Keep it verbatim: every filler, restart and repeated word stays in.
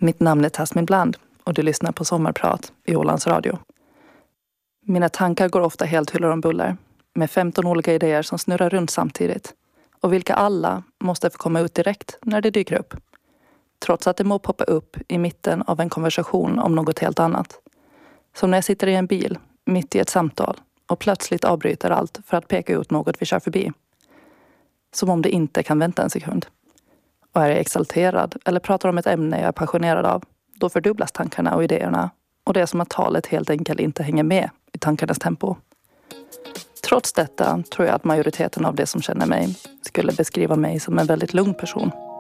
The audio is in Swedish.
Mitt namn är Tasmin Bland och du lyssnar på Sommarprat i Ålands Radio. Mina tankar går ofta helt huller om buller med femton olika idéer som snurrar runt samtidigt och vilka alla måste få komma ut direkt när det dyker upp. Trots att det må poppa upp i mitten av en konversation om något helt annat. Som när jag sitter i en bil mitt i ett samtal och plötsligt avbryter allt för att peka ut något vi kör förbi. Som om det inte kan vänta en sekund. Och är jag exalterad eller pratar om ett ämne jag är passionerad av, då fördubblas tankarna och idéerna och det är som att talet helt enkelt inte hänger med i tankarnas tempo. Trots detta tror jag att majoriteten av det som känner mig skulle beskriva mig som en väldigt lugn person.